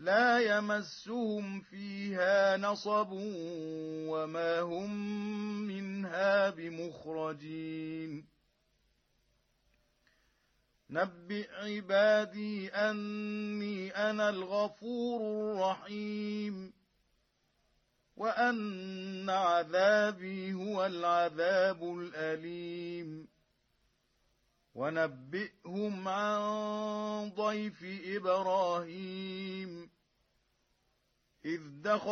لا يمسهم فيها نصب وما هم منها بمخرجين نبئ عبادي أني أنا الغفور الرحيم وأن عذابي هو العذاب الأليم ونبئهم عن ضيف إبراهيم إذ دخل